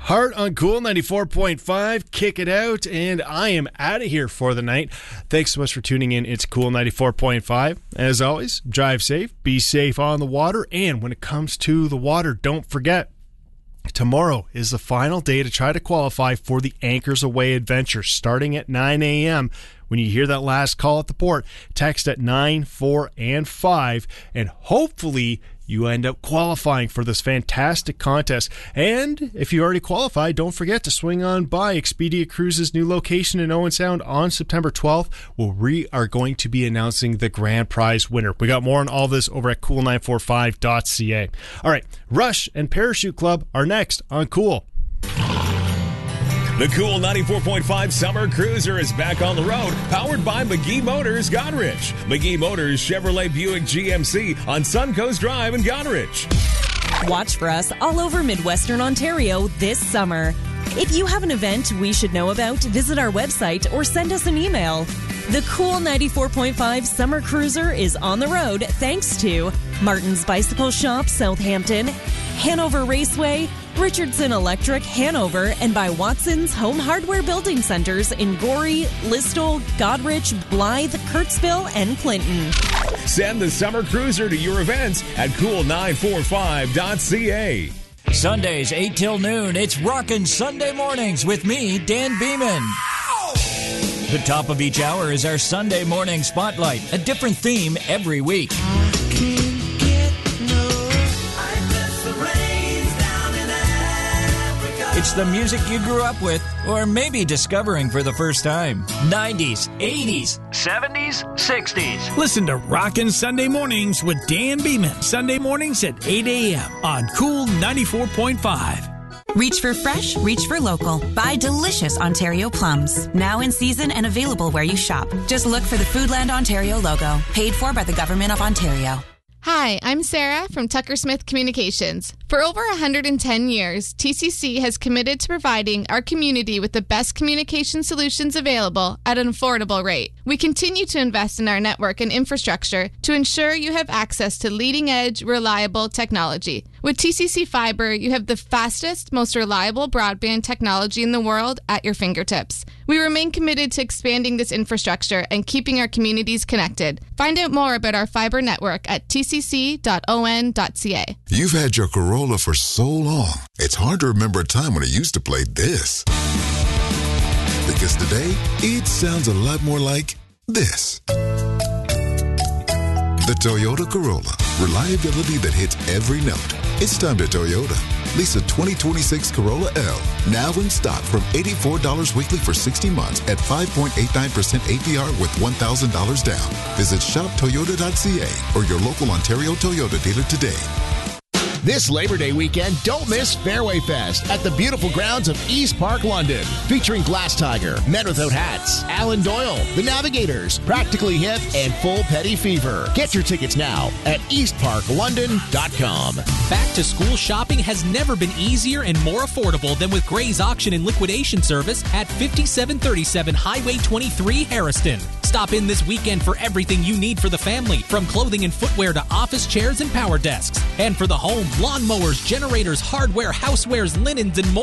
Heart on Cool 94.5. Kick it out, and I am out of here for the night. Thanks so much for tuning in. It's Cool 94.5. As always, drive safe, be safe on the water, and when it comes to the water, don't forget, tomorrow is the final day to try to qualify for the Anchors Away adventure starting at 9 a.m. When you hear that last call at the port, text at 9, 4, and 5, and hopefully you end up qualifying for this fantastic contest. And if you already qualified, don't forget to swing on by Expedia Cruises' new location in Owen Sound on September 12th, where we are going to be announcing the grand prize winner. We got more on all this over at cool945.ca. All right, Rush and Parachute Club are next on Cool. The Cool 94.5 Summer Cruiser is back on the road, powered by McGee Motors, Goderich. McGee Motors Chevrolet Buick GMC on Suncoast Drive in Goderich. Watch for us all over Midwestern Ontario this summer. If you have an event we should know about, visit our website or send us an email. The Cool 94.5 Summer Cruiser is on the road thanks to Martin's Bicycle Shop, Southampton, Hanover Raceway, Richardson Electric, Hanover, and by Watson's Home Hardware Building Centers in Gorey, Listowel, Goderich, Blythe, Kirksville, and Clinton. Send the Summer Cruiser to your events at cool945.ca. Sundays, 8 till noon, it's Rockin' Sunday Mornings with me, Dan Beeman. The top of each hour is our Sunday morning spotlight, a different theme every week. It's the music you grew up with, or maybe discovering for the first time. 90s, 80s, 70s, 60s. Listen to Rockin' Sunday Mornings with Dan Beeman. Sunday mornings at 8 a.m. on Cool 94.5. Reach for fresh, reach for local. Buy delicious Ontario plums. Now in season and available where you shop. Just look for the Foodland Ontario logo. Paid for by the Government of Ontario. Hi, I'm Sarah from Tucker Smith Communications. For over 110 years, TCC has committed to providing our community with the best communication solutions available at an affordable rate. We continue to invest in our network and infrastructure to ensure you have access to leading-edge, reliable technology. With TCC Fiber, you have the fastest, most reliable broadband technology in the world at your fingertips. We remain committed to expanding this infrastructure and keeping our communities connected. Find out more about our fiber network at tcc.on.ca. You've had your Corolla for so long, it's hard to remember a time when it used to play this. Because today, it sounds a lot more like this. The Toyota Corolla. Reliability that hits every note. It's time to Toyota. Lease a 2026 Corolla L. Now in stock from $84 weekly for 60 months at 5.89% APR with $1,000 down. Visit shoptoyota.ca or your local Ontario Toyota dealer today. This Labor Day weekend, don't miss Fairway Fest at the beautiful grounds of East Park, London. Featuring Glass Tiger, Men Without Hats, Alan Doyle, The Navigators, Practically Hip, and Full Petty Fever. Get your tickets now at eastparklondon.com. Back to school shopping has never been easier and more affordable than with Gray's Auction and Liquidation Service at 5737 Highway 23, Harrison. Stop in this weekend for everything you need for the family, from clothing and footwear to office chairs and power desks. And for the home, lawnmowers, generators, hardware, housewares, linens, and more.